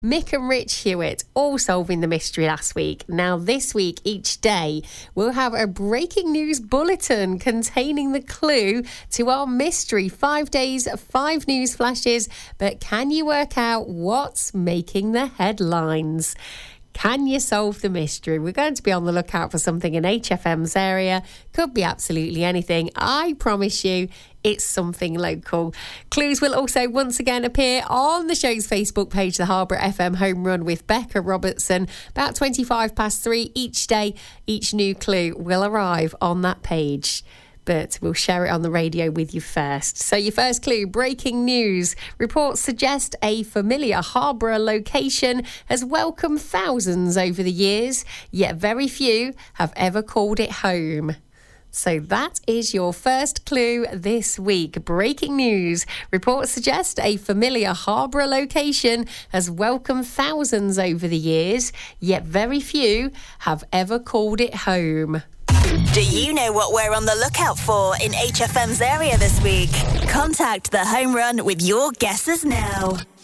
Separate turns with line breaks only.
Mick and Rich Hewitt all solving the mystery last week. Now this week, each day, we'll have a breaking news bulletin containing the clue to our mystery. 5 days, 5 news flashes. But can you work out what's making the headlines? Can you solve the mystery? We're going to be on the lookout for something in HFM's area. Could be absolutely anything. I promise you, it's something local. Clues will also once again appear on the show's Facebook page, the Harborough FM Home Run with Becca Robertson. About 3:25 each day, each new clue will arrive on that page. But we'll share it on the radio with you first. So your first clue, breaking news. Reports suggest a familiar Harborough location has welcomed thousands over the years, yet very few have ever called it home. So that is your first clue this week. Breaking news. Reports suggest a familiar Harborough location has welcomed thousands over the years, yet very few have ever called it home.
Do you know what we're on the lookout for in HFM's area this week? Contact the Home Run with your guesses now.